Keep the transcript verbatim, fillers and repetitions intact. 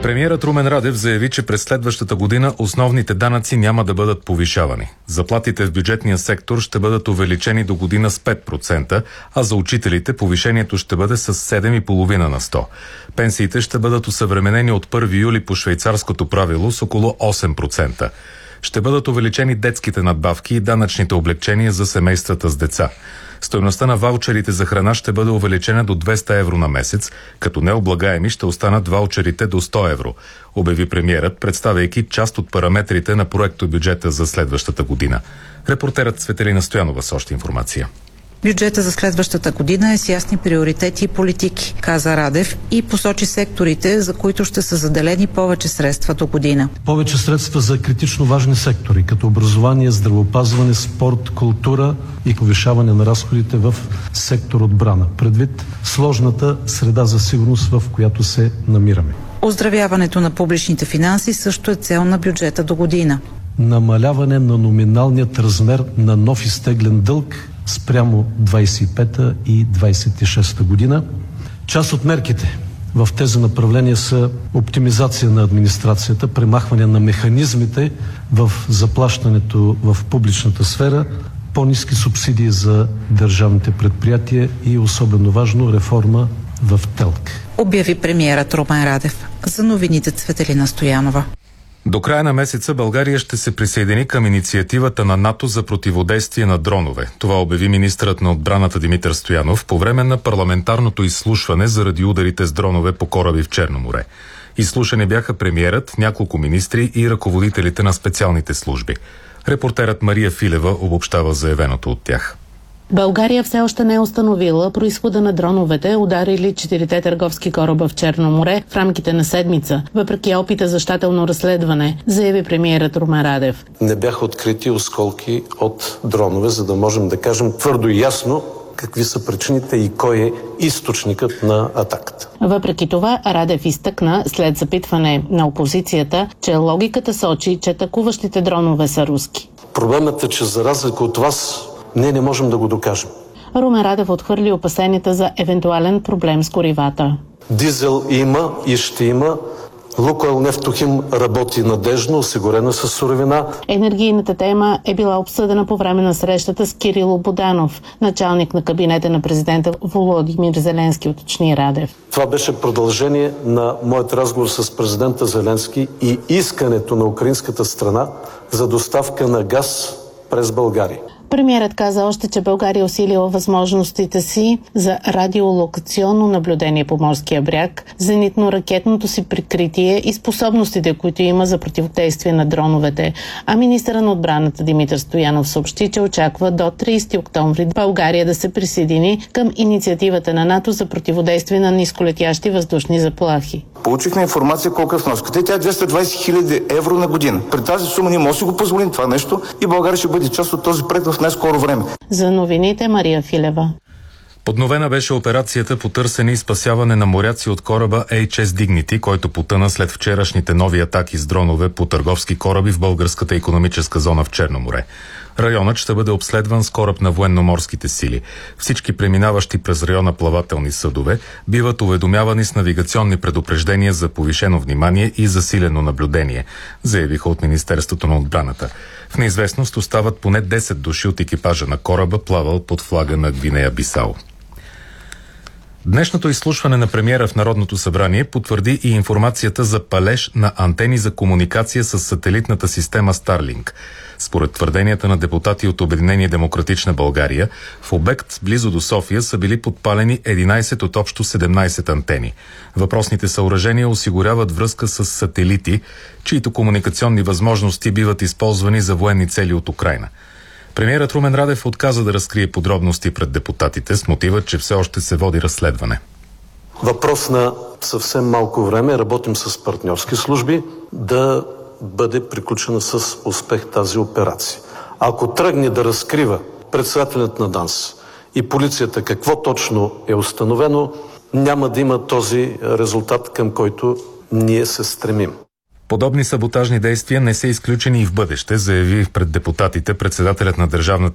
Премиерът Румен Радев заяви, че през следващата година основните данъци няма да бъдат повишавани. Заплатите в бюджетния сектор ще бъдат увеличени до година с пет процента, а за учителите повишението ще бъде с седем цяло и пет на сто. Пенсиите ще бъдат осъвременени от първи юли по швейцарското правило с около осем процента. Ще бъдат увеличени детските надбавки и данъчните облекчения за семействата с деца. Стойността на ваучерите за храна ще бъде увеличена до двеста евро на месец, като необлагаеми ще останат ваучерите до сто евро, обяви премиерът, представяйки част от параметрите на проектобюджета за следващата година. Репортерът Цветелина Стоянова с още информация. Бюджета за следващата година е с ясни приоритети и политики, каза Радев и посочи секторите, за които ще са заделени повече средства до година. Повече средства за критично важни сектори, като образование, здравеопазване, спорт, култура и повишаване на разходите в сектор отбрана, предвид сложната среда за сигурност, в която се намираме. Оздравяването на публичните финанси също е цел на бюджета до година. Намаляване на номиналният размер на нов изтеглен дълг спрямо двадесет и пета и двадесет и шеста година. Част от мерките в тези направления са оптимизация на администрацията, премахване на механизмите в заплащането в публичната сфера, по-ниски субсидии за държавните предприятия и особено важно реформа в ТЕЛК. Обяви премиерът Румен Радев. За новините Цветелина Стоянова. До края на месеца България ще се присъедини към инициативата на НАТО за противодействие на дронове. Това обяви министърът на отбраната Димитър Стоянов по време на парламентарното изслушване заради ударите с дронове по кораби в Черно море. Изслушани бяха премиерът, няколко министри и ръководителите на специалните служби. Репортерът Мария Филева обобщава заявеното от тях. България все още не е установила произхода на дроновете, ударили четирите търговски кораба в Черно море в рамките на седмица, въпреки опита за щателно разследване, заяви премиерът Румен Радев. Не бяха открити осколки от дронове, за да можем да кажем твърдо и ясно какви са причините и кой е източникът на атаката. Въпреки това, Радев изтъкна след запитване на опозицията, че логиката сочи, че атакуващите дронове са руски. Проблемът е, че за разлика от вас, ние не можем да го докажем. Румен Радев отхвърли опасенията за евентуален проблем с горивата. Дизел има и ще има. Лукойл Нефтохим работи надежно, осигурена със суровина. Енергийната тема е била обсъдена по време на срещата с Кирило Буданов, началник на кабинета на президента Володимир Зеленски, уточни Радев. Това беше продължение на моят разговор с президента Зеленски и искането на украинската страна за доставка на газ през България. Премиерът каза още, че България усилила възможностите си за радиолокационно наблюдение по морския бряг, зенитно-ракетното си прикритие и способностите, които има за противодействие на дроновете. А министъра на отбраната Димитър Стоянов съобщи, че очаква до тридесети октомври България да се присъедини към инициативата на НАТО за противодействие на нисколетящи въздушни заплахи. Получихме информация колко е вноската. Тя е двеста и двадесет хиляди евро на година. При тази сума ние може да си го позволим това нещо и България ще бъде част от този проект в най-скоро време. За новините Мария Филева. Подновена беше операцията по търсене и спасяване на моряци от кораба Ейч Ес Dignity, който потъна след вчерашните нови атаки с дронове по търговски кораби в българската икономическа зона в Черно море. Районът ще бъде обследван с кораб на военноморските сили. Всички преминаващи през района плавателни съдове биват уведомявани с навигационни предупреждения за повишено внимание и засилено наблюдение, заявиха от Министерството на отбраната. В неизвестност остават поне десет души от екипажа на кораба, плавал под флага на Гвинея Бисао. Днешното изслушване на премиера в Народното събрание потвърди и информацията за палеж на антени за комуникация с сателитната система Starlink. Според твърденията на депутати от Обединение Демократична България, в обект близо до София са били подпалени единадесет от общо седемнадесет антени. Въпросните съоръжения осигуряват връзка с сателити, чието комуникационни възможности биват използвани за военни цели от Украйна. Премиерът Румен Радев отказа да разкрие подробности пред депутатите с мотива, че все още се води разследване. Въпрос на съвсем малко време, работим с партньорски служби, да бъде приключена с успех тази операция. Ако тръгне да разкрива председателят на ДАНС и полицията какво точно е установено, няма да има този резултат, към който ние се стремим. Подобни саботажни действия не са изключени и в бъдеще, заяви пред депутатите председателят на Държавната